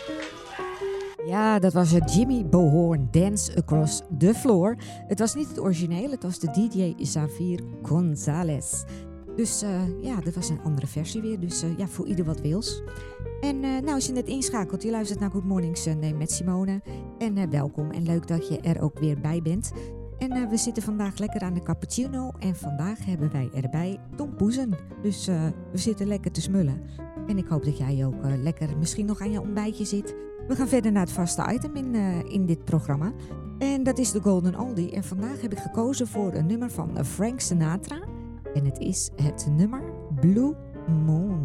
Ja, dat was het Jimmy Bohorn, Dance Across the Floor. Het was niet het origineel, het was de DJ Xavier González. Dus ja, dat was een andere versie weer. Dus ja, voor ieder wat wils. En nou, als je net inschakelt, je luistert naar Good Morning Sunday met Simone. En welkom en leuk dat je er ook weer bij bent. En we zitten vandaag lekker aan de cappuccino. En vandaag hebben wij erbij Tom Poesen. Dus we zitten lekker te smullen. En ik hoop dat jij ook lekker misschien nog aan je ontbijtje zit. We gaan verder naar het vaste item in dit programma. En dat is de Golden Oldie. En vandaag heb ik gekozen voor een nummer van Frank Sinatra. En het is het nummer Blue Moon.